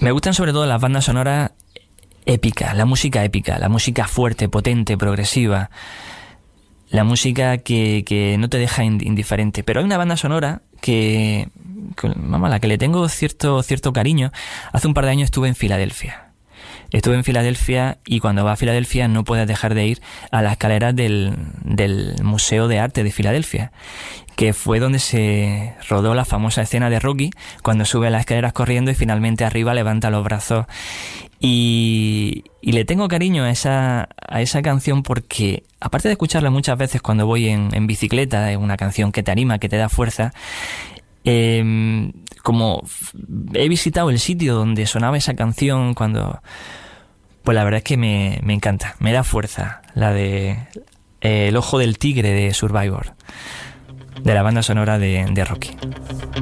Me gustan sobre todo las bandas sonoras épicas, la música fuerte, potente, progresiva, la música que no te deja indiferente. Pero hay una banda sonora que a la que le tengo cierto cariño. Hace un par de años estuve en Filadelfia. Y cuando vas a Filadelfia no puedes dejar de ir a las escaleras del Museo de Arte de Filadelfia, que fue donde se rodó la famosa escena de Rocky, cuando sube las escaleras corriendo y finalmente arriba levanta los brazos. Y le tengo cariño a esa canción porque, aparte de escucharla muchas veces cuando voy en bicicleta, es una canción que te anima, que te da fuerza. Como he visitado el sitio donde sonaba esa canción pues la verdad es que me encanta, me da fuerza, la de El ojo del tigre de Survivor, de la banda sonora de Rocky.